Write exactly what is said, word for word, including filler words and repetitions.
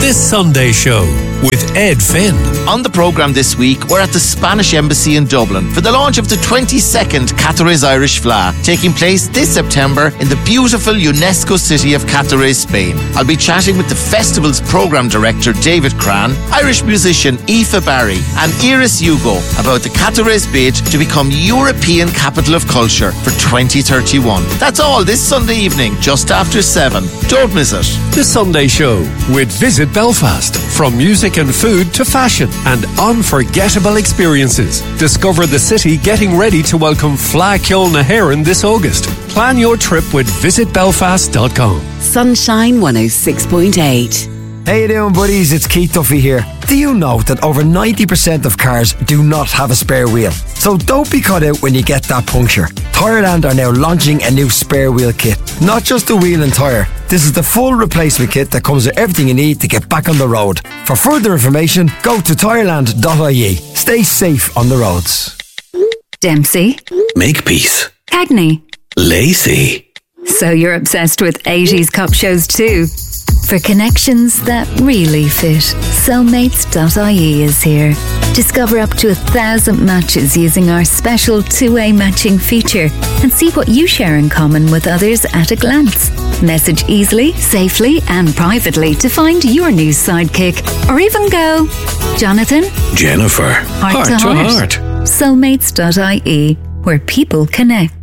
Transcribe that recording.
This Sunday Show with Ed Finn. On the programme this week, we're at the Spanish Embassy in Dublin for the launch of the twenty-second Catarés Irish Fleadh, taking place this September in the beautiful UNESCO city of Catarés, Spain. I'll be chatting with the festival's programme director David Cran, Irish musician Aoife Barry and Iris Hugo about the Catarés bid to become European Capital of Culture for twenty thirty-one. That's all this Sunday evening, just after seven. Don't miss it. The Sunday Show with Visit Belfast. From music and food to fashion and unforgettable experiences. Discover the city getting ready to welcome Fleadh Cheoil na hÉireann this August. Plan your trip with visit belfast dot com. Sunshine one oh six point eight. How you doing, buddies? It's Keith Duffy here. Do you know that over ninety percent of cars do not have a spare wheel? So don't be caught out when you get that puncture. Tyreland are now launching a new spare wheel kit. Not just a wheel and tyre. This is the full replacement kit that comes with everything you need to get back on the road. For further information, go to tyreland dot I E. Stay safe on the roads. Dempsey. Makepeace. Cagney. Lacey. So you're obsessed with eighties cop shows too? For connections that really fit, soulmates dot I E is here. Discover up to a thousand matches using our special two-way matching feature and see what you share in common with others at a glance. Message easily, safely and privately to find your new sidekick, or even go Jonathan, Jennifer, heart, heart to to heart. heart. soulmates dot I E, where people connect.